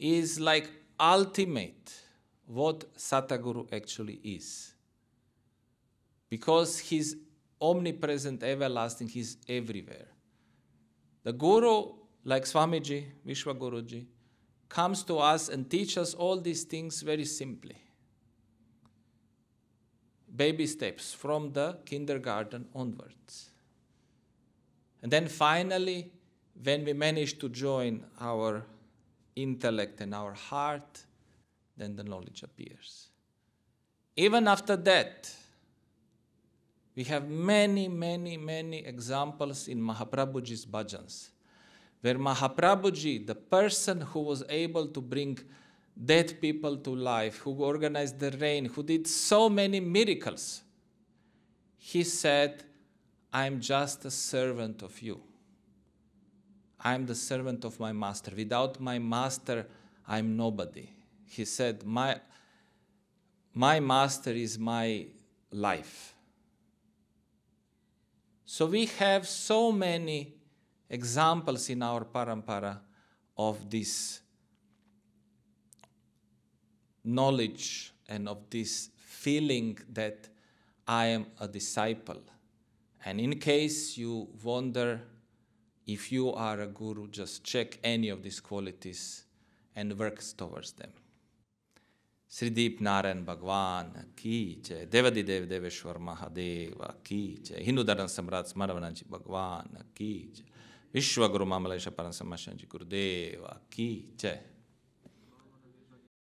is like ultimate what Sataguru actually is. Because he's omnipresent, everlasting, he's everywhere. The Guru, like Swamiji, Vishwaguruji, comes to us and teaches us all these things very simply. Baby steps from the kindergarten onwards. And then finally, when we manage to join our intellect and our heart, then the knowledge appears. Even after that, we have many, many, many examples in Mahaprabhuji's bhajans, where Mahaprabhuji, the person who was able to bring dead people to life, who organized the rain, who did so many miracles, he said, I'm just a servant of you. I'm the servant of my master. Without my master, I'm nobody. He said, my master is my life. So we have so many examples in our parampara of this knowledge and of this feeling that I am a disciple. And in case you wonder if you are a guru, just check any of these qualities and work towards them. Srideep Narayan Bhagwan ki jai, Devadidev Deveshwar Mahadeva ki jai, Hindu Dharam Samrat Smaravananji Bhagwan ki jai, Vishwaguru Mamalesha Parasamashanji Gurudeva ki jai.